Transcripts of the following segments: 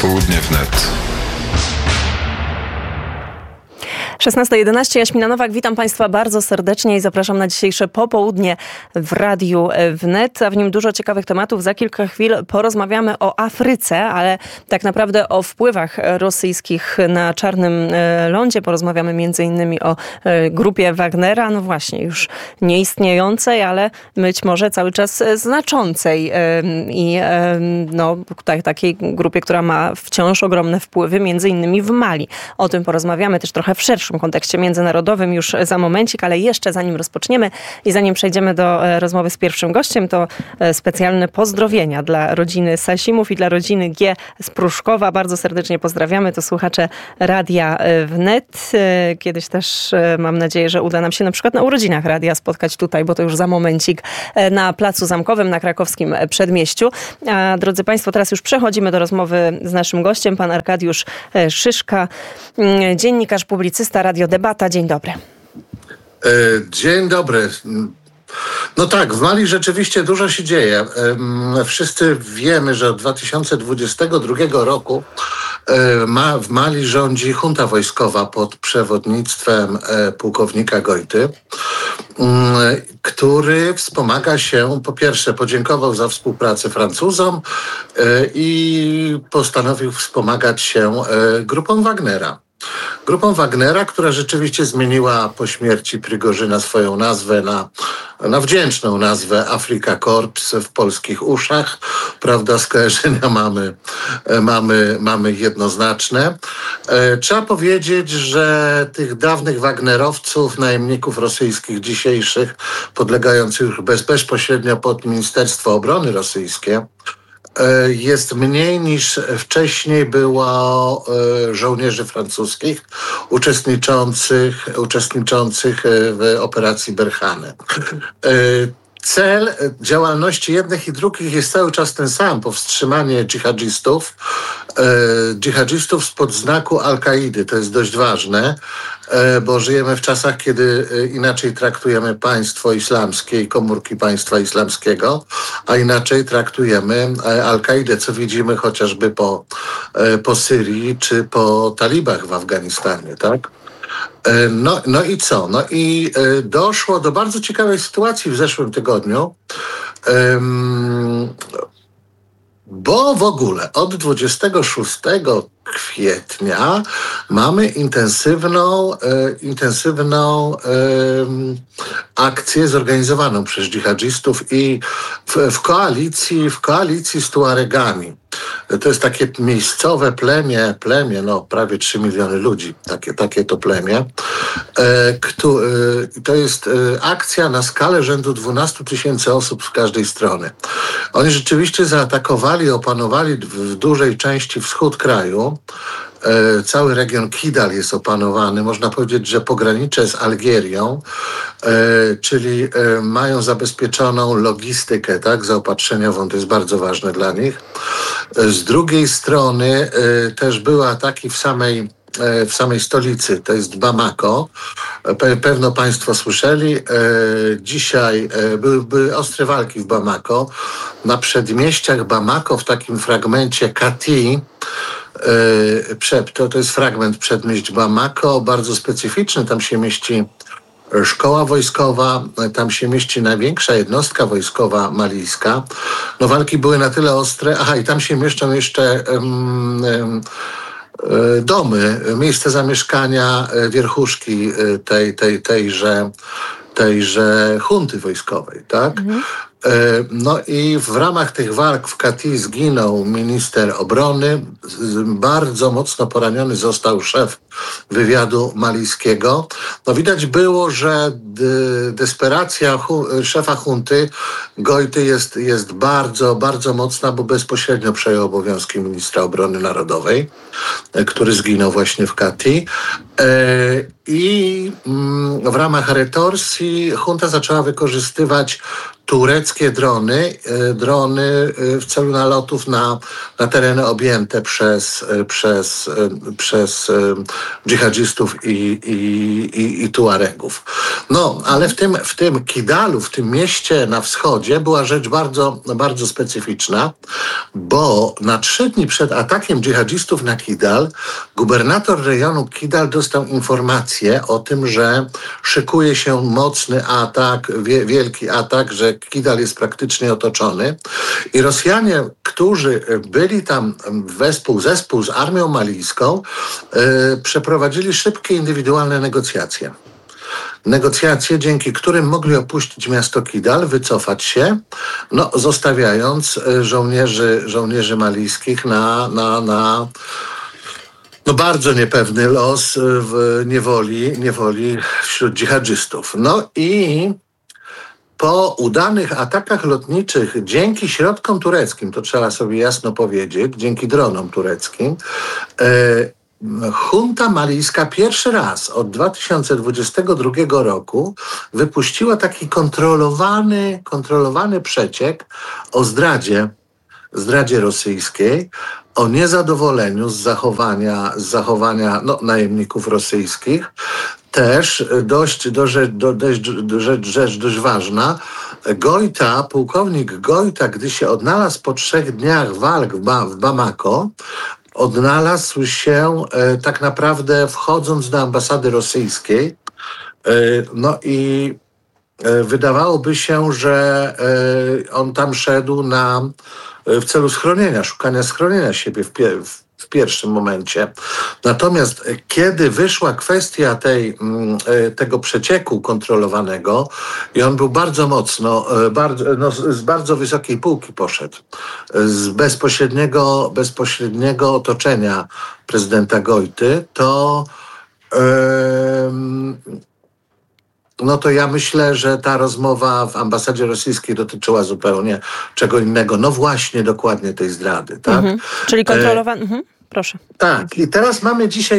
Popołudnie wnet. 16:11, Jaśmina Nowak, witam Państwa bardzo serdecznie i zapraszam na dzisiejsze popołudnie w Radiu Wnet, a w nim dużo ciekawych tematów. Za kilka chwil porozmawiamy o Afryce, ale tak naprawdę o wpływach rosyjskich na Czarnym Lądzie. Porozmawiamy m.in. o grupie Wagnera, no właśnie, już nieistniejącej, ale być może cały czas znaczącej i no, takiej grupie, która ma wciąż ogromne wpływy, m.in. w Mali. O tym porozmawiamy też trochę w szerszym kontekście międzynarodowym już za momencik, ale jeszcze zanim rozpoczniemy i zanim przejdziemy do rozmowy z pierwszym gościem, to specjalne pozdrowienia dla rodziny Sasimów i dla rodziny G. z Pruszkowa. Bardzo serdecznie pozdrawiamy. To słuchacze Radia Wnet. Kiedyś też mam nadzieję, że uda nam się na przykład na urodzinach radia spotkać tutaj, bo to już za momencik na Placu Zamkowym na krakowskim Przedmieściu. A drodzy Państwo, teraz już przechodzimy do rozmowy z naszym gościem, pan Arkadiusz Szyszka, dziennikarz, publicysta, Radio Debata. Dzień dobry. Dzień dobry. No tak, w Mali rzeczywiście dużo się dzieje. Wszyscy wiemy, że od 2022 roku w Mali rządzi junta wojskowa pod przewodnictwem pułkownika Gojty, który wspomaga się, po pierwsze podziękował za współpracę Francuzom i postanowił wspomagać się grupą Wagnera. Grupą Wagnera, która rzeczywiście zmieniła po śmierci Prigorzyna swoją nazwę na wdzięczną nazwę Afrika Korps w polskich uszach. Prawda, skojarzenia mamy jednoznaczne. Trzeba powiedzieć, że tych dawnych Wagnerowców, najemników rosyjskich dzisiejszych, podlegających bezpośrednio pod Ministerstwo Obrony rosyjskie, jest mniej niż wcześniej było żołnierzy francuskich uczestniczących w operacji Berhane. Cel działalności jednych i drugich jest cały czas ten sam: powstrzymanie dżihadżistów spod znaku Al-Kaidy. To jest dość ważne, bo żyjemy w czasach, kiedy inaczej traktujemy państwo islamskie i komórki państwa islamskiego, a inaczej traktujemy Al-Kaidę, co widzimy chociażby po Syrii czy po talibach w Afganistanie, tak? No i co? No i doszło do bardzo ciekawej sytuacji w zeszłym tygodniu, bo w ogóle od 26 kwietnia mamy intensywną akcję zorganizowaną przez dżihadżistów i w koalicji z Tuaregami. To jest takie miejscowe plemię, no prawie 3 miliony ludzi, takie to plemię. To jest akcja na skalę rzędu 12 000 osób z każdej strony. Oni rzeczywiście zaatakowali, opanowali w dużej części wschód kraju. Cały region Kidal jest opanowany. Można powiedzieć, że pogranicze z Algierią, czyli mają zabezpieczoną logistykę, tak, zaopatrzeniową. To jest bardzo ważne dla nich. Z drugiej strony też były ataki w samej stolicy, to jest Bamako. Pewno Państwo słyszeli. Dzisiaj były ostre walki w Bamako. Na przedmieściach Bamako, w takim fragmencie Kati, to jest fragment przedmieść Bamako, bardzo specyficzny. Tam się mieści szkoła wojskowa, tam się mieści największa jednostka wojskowa malijska. No walki były na tyle ostre. Aha, i tam się mieszczą jeszcze domy, miejsce zamieszkania wierchuszki tejże junty wojskowej, tak? Mhm. No i w ramach tych walk w Kati zginął minister obrony. Bardzo mocno poraniony został szef wywiadu malijskiego. No widać było, że desperacja szefa junty Gojty jest bardzo, bardzo mocna, bo bezpośrednio przejął obowiązki ministra obrony narodowej, który zginął właśnie w Kati. I w ramach retorsji junta zaczęła wykorzystywać tureckie drony w celu nalotów na tereny objęte przez dżihadistów i Tuaregów. No, ale w tym Kidalu, w tym mieście na wschodzie była rzecz bardzo, bardzo specyficzna, bo na 3 dni przed atakiem dżihadistów na Kidal gubernator rejonu Kidal dostał informację o tym, że szykuje się mocny atak, wielki atak, że Kidal jest praktycznie otoczony i Rosjanie, którzy byli tam zespół z armią malijską, przeprowadzili szybkie indywidualne negocjacje. Negocjacje, dzięki którym mogli opuścić miasto Kidal, wycofać się, zostawiając żołnierzy malijskich na bardzo niepewny los w niewoli wśród dżihadystów. No i po udanych atakach lotniczych, dzięki środkom tureckim, to trzeba sobie jasno powiedzieć, dzięki dronom tureckim, junta malijska pierwszy raz od 2022 roku wypuściła taki kontrolowany przeciek o zdradzie rosyjskiej, o niezadowoleniu z zachowania najemników rosyjskich. Też dość ważna. Pułkownik Gojta, gdy się odnalazł po 3 dniach walk w Bamako, odnalazł się tak naprawdę wchodząc do ambasady rosyjskiej. I wydawałoby się, że on tam szedł w celu szukania schronienia siebie w pierwszym momencie. Natomiast kiedy wyszła kwestia tego przecieku kontrolowanego i on był bardzo mocno, z bardzo wysokiej półki poszedł, z bezpośredniego otoczenia prezydenta Gojty, to ja myślę, że ta rozmowa w ambasadzie rosyjskiej dotyczyła zupełnie czego innego. No właśnie, dokładnie tej zdrady, tak? Czyli kontrolowany... Proszę. Tak, i teraz mamy dzisiaj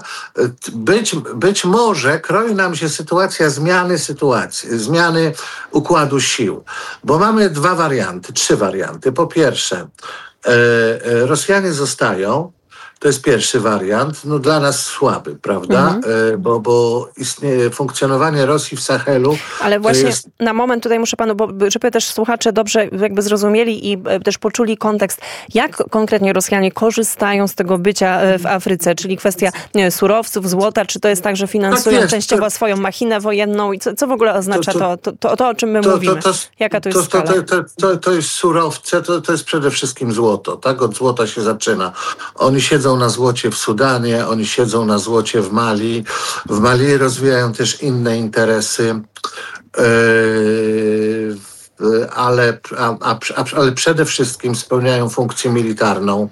być może kroi nam się sytuacja zmiany układu sił, bo mamy 3 warianty. Po pierwsze, Rosjanie zostają. To jest pierwszy wariant, dla nas słaby, prawda? Bo istnieje funkcjonowanie Rosji w Sahelu. Ale właśnie na moment tutaj muszę panu, żeby też słuchacze dobrze jakby zrozumieli i też poczuli kontekst, jak konkretnie Rosjanie korzystają z tego bycia w Afryce, czyli kwestia surowców, złota, czy to jest tak, że finansują częściowo swoją machinę wojenną i co w ogóle oznacza to o czym my mówimy? Jaka to jest skala? To jest surowce, to jest przede wszystkim złoto, tak? Od złota się zaczyna. Oni siedzą na złocie w Sudanie, oni siedzą na złocie w Mali. W Mali rozwijają też inne interesy, ale przede wszystkim spełniają funkcję militarną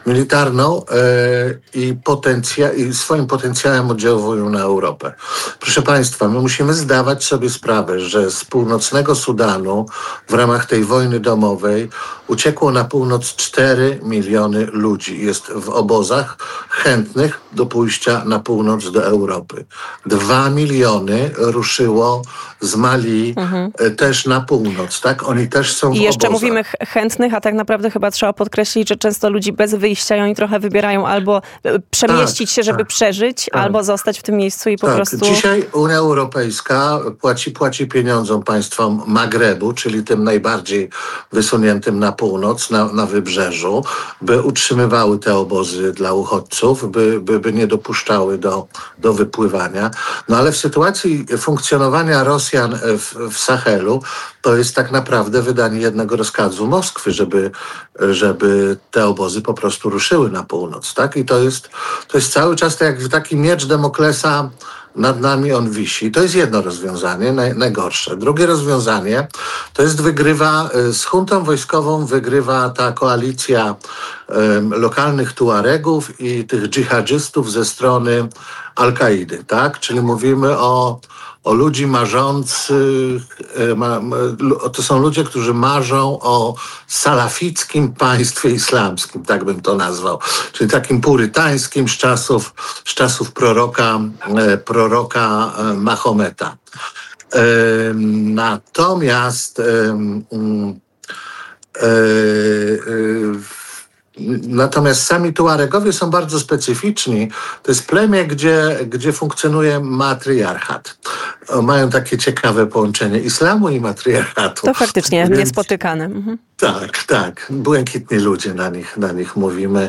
i swoim potencjałem oddziałują na Europę. Proszę Państwa, my musimy zdawać sobie sprawę, że z północnego Sudanu w ramach tej wojny domowej uciekło na północ 4 miliony ludzi. Jest w obozach chętnych do pójścia na północ do Europy. 2 miliony ruszyło z Mali też na północ, tak? Oni też są w I jeszcze obozach. mówimy chętnych, a tak naprawdę chyba trzeba podkreślić, że często ludzi bez wyjścia, oni trochę wybierają albo przemieścić się, żeby przeżyć, albo zostać w tym miejscu i po prostu... Dzisiaj Unia Europejska płaci pieniądzom państwom Magrebu, czyli tym najbardziej wysuniętym na północ, na wybrzeżu, by utrzymywały te obozy dla uchodźców, by nie dopuszczały do wypływania. No ale w sytuacji funkcjonowania Rosjan w Sahelu to jest tak naprawdę wydanie jednego rozkazu Moskwy, żeby te obozy po prostu ruszyły na północ, tak? I to jest cały czas tak jak taki miecz Damoklesa nad nami on wisi. To jest jedno rozwiązanie, najgorsze. Drugie rozwiązanie to jest z juntą wojskową wygrywa ta koalicja lokalnych Tuaregów i tych dżihadystów ze strony Al-Kaidy, tak? Czyli mówimy o ludzi marzących, to są ludzie, którzy marzą o salafickim państwie islamskim, tak bym to nazwał, czyli takim purytańskim z czasów proroka Mahometa. Natomiast sami Tuaregowie są bardzo specyficzni. To jest plemię, gdzie funkcjonuje matriarchat. Mają takie ciekawe połączenie islamu i matriarchatu. To faktycznie niespotykane. Tak. Błękitni ludzie na nich mówimy.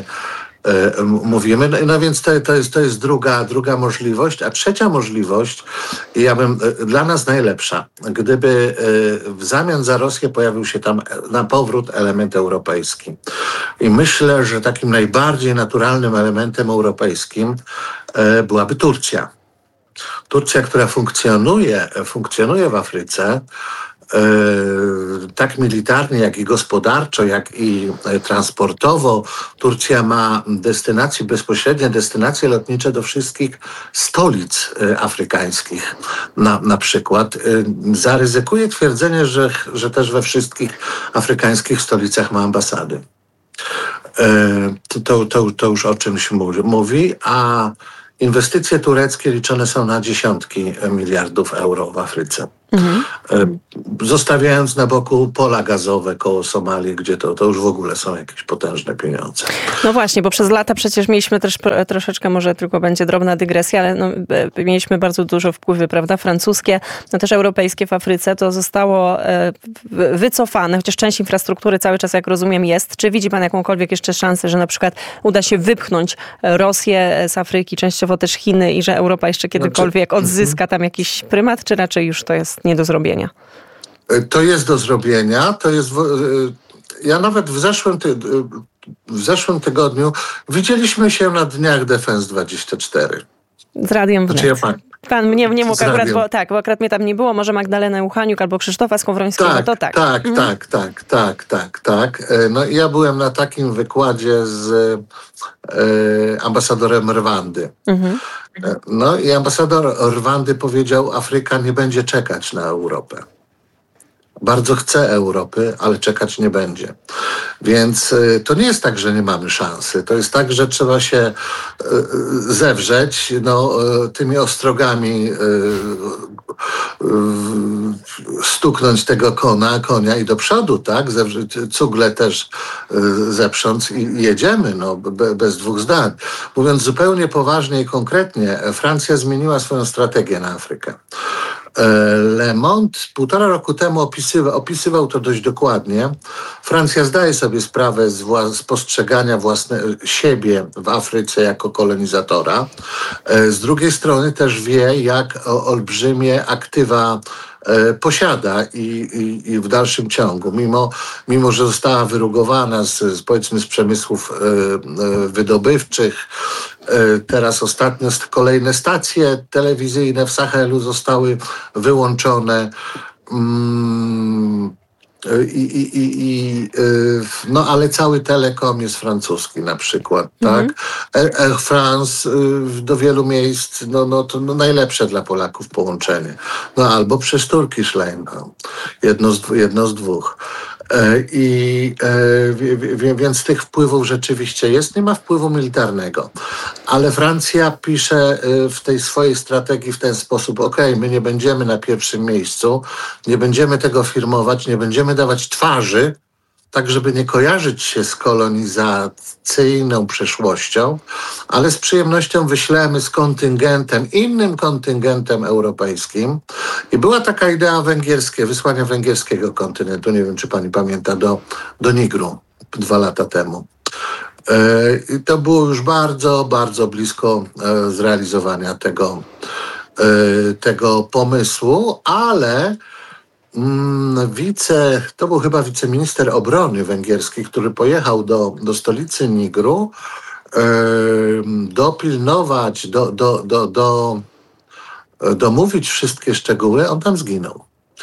No więc to jest druga możliwość. A trzecia możliwość, dla nas najlepsza, gdyby w zamian za Rosję pojawił się tam na powrót element europejski. I myślę, że takim najbardziej naturalnym elementem europejskim byłaby Turcja. Turcja, która funkcjonuje w Afryce, tak militarnie, jak i gospodarczo, jak i transportowo. Turcja ma bezpośrednie destynacje lotnicze do wszystkich stolic afrykańskich. Na przykład zaryzykuję twierdzenie, że też we wszystkich afrykańskich stolicach ma ambasady. To już o czymś mówi, a inwestycje tureckie liczone są na dziesiątki miliardów euro w Afryce. Zostawiając na boku pola gazowe koło Somalii, gdzie to już w ogóle są jakieś potężne pieniądze. No właśnie, bo przez lata przecież mieliśmy też troszeczkę, może tylko będzie drobna dygresja, ale mieliśmy bardzo dużo wpływy, prawda, francuskie, też europejskie w Afryce. To zostało wycofane, chociaż część infrastruktury cały czas, jak rozumiem, jest. Czy widzi pan jakąkolwiek jeszcze szansę, że na przykład uda się wypchnąć Rosję z Afryki, częściowo też Chiny i że Europa jeszcze kiedykolwiek odzyska tam jakiś prymat, czy raczej już to jest nie do zrobienia? To jest do zrobienia. Ja nawet w zeszłym tygodniu widzieliśmy się na dniach Defense 24. Z Radiem Wnet. Pan nie mógł akurat, bo akurat mnie tam nie było, może Magdalena Juchaniuk albo Krzysztofa Skowrońskiego, Tak. No i ja byłem na takim wykładzie z ambasadorem Rwandy. No i ambasador Rwandy powiedział, Afryka nie będzie czekać na Europę. Bardzo chce Europy, ale czekać nie będzie. Więc to nie jest tak, że nie mamy szansy. To jest tak, że trzeba się zewrzeć tymi ostrogami, stuknąć tego konia i do przodu, tak? Cugle też zeprząc i jedziemy, bez dwóch zdań. Mówiąc zupełnie poważnie i konkretnie, Francja zmieniła swoją strategię na Afrykę. Le Monde 1,5 roku temu opisywał to dość dokładnie. Francja zdaje sobie sprawę z postrzegania siebie w Afryce jako kolonizatora. Z drugiej strony też wie, jak olbrzymie aktywa posiada i w dalszym ciągu, mimo że została wyrugowana powiedzmy z przemysłów wydobywczych, teraz ostatnio kolejne stacje telewizyjne w Sahelu zostały wyłączone. Ale cały Telekom jest francuski na przykład, tak? Air France do wielu miejsc, to najlepsze dla Polaków połączenie. Albo przez Turkish Line, jedno z dwóch. Więc tych wpływów rzeczywiście jest. Nie ma wpływu militarnego. Ale Francja pisze w tej swojej strategii w ten sposób, my nie będziemy na pierwszym miejscu, nie będziemy tego firmować, nie będziemy dawać twarzy, tak żeby nie kojarzyć się z kolonizacyjną przeszłością, ale z przyjemnością wyślemy z innym kontyngentem europejskim. I była taka idea wysłania węgierskiego kontynentu, nie wiem, czy pani pamięta, do Nigru 2 lata temu. I to było już bardzo, bardzo blisko zrealizowania tego pomysłu, ale to był chyba wiceminister obrony węgierski, który pojechał do stolicy Nigru dopilnować, domówić wszystkie szczegóły, on tam zginął.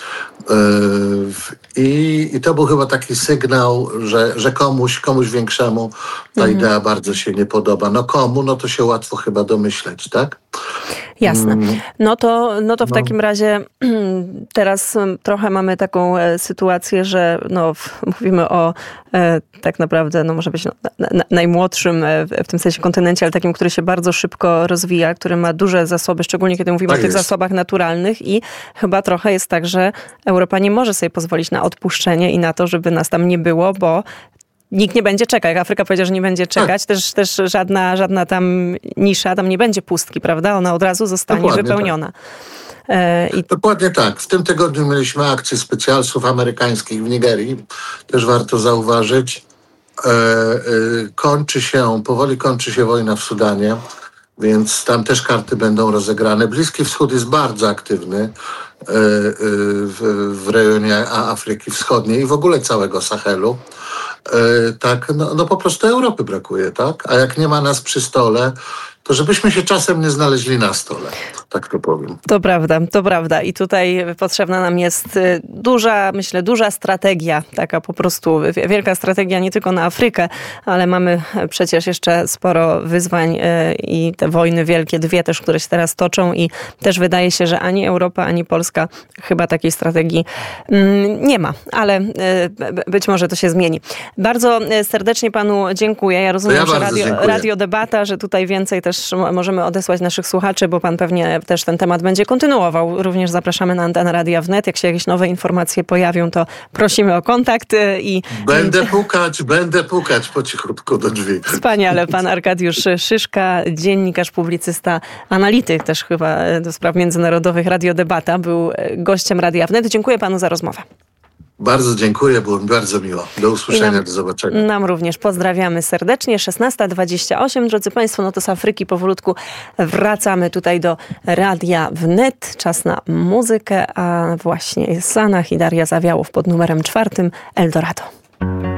I to był chyba taki sygnał, że komuś większemu ta idea bardzo się nie podoba. Komu? To się łatwo chyba domyśleć, tak? Jasne. No to w takim razie teraz trochę mamy taką sytuację, że mówimy o tak naprawdę, może być najmłodszym w tym sensie kontynencie, ale takim, który się bardzo szybko rozwija, który ma duże zasoby, szczególnie kiedy mówimy o tych zasobach naturalnych i chyba trochę jest tak, że Europa nie może sobie pozwolić na odpuszczenie i na to, żeby nas tam nie było, bo nikt nie będzie czekał. Jak Afryka powiedziała, że nie będzie czekać, też żadna tam nisza, tam nie będzie pustki, prawda? Ona od razu zostanie wypełniona. Tak. Dokładnie tak. W tym tygodniu mieliśmy akcję specjalsów amerykańskich w Nigerii. Też warto zauważyć. Powoli kończy się wojna w Sudanie, więc tam też karty będą rozegrane. Bliski Wschód jest bardzo aktywny w rejonie Afryki Wschodniej i w ogóle całego Sahelu. Po prostu Europy brakuje, tak? A jak nie ma nas przy stole, to żebyśmy się czasem nie znaleźli na stole. Tak to powiem. To prawda. I tutaj potrzebna nam jest duża strategia, taka po prostu wielka strategia nie tylko na Afrykę, ale mamy przecież jeszcze sporo wyzwań i te wojny wielkie, dwie też, które się teraz toczą i też wydaje się, że ani Europa, ani Polska chyba takiej strategii nie ma, ale być może to się zmieni. Bardzo serdecznie panu dziękuję. Ja rozumiem, że Radio Debata, że tutaj więcej też możemy odesłać naszych słuchaczy, bo pan pewnie też ten temat będzie kontynuował. Również zapraszamy na antenę Radia Wnet. Jak się jakieś nowe informacje pojawią, to prosimy o kontakt. Będę pukać po cichutku do drzwi. Wspaniale. Pan Arkadiusz Szyszka, dziennikarz, publicysta, analityk też chyba do spraw międzynarodowych Radio Debata, był gościem Radia Wnet. Dziękuję panu za rozmowę. Bardzo dziękuję, było mi bardzo miło. Do usłyszenia, do zobaczenia. Nam również pozdrawiamy serdecznie. 16:28, drodzy Państwo, to z Afryki powolutku wracamy tutaj do Radia Wnet. Czas na muzykę, a właśnie jest Sanach i Daria Zawiałow pod numerem 4 Eldorado.